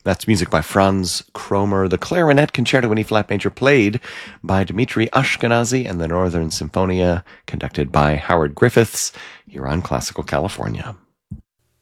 That's music by Franz Kromer. The Clarinet Concerto in E-flat major played by Dmitri Ashkenazy and the Northern Symphonia conducted by Howard Griffiths here on Classical California.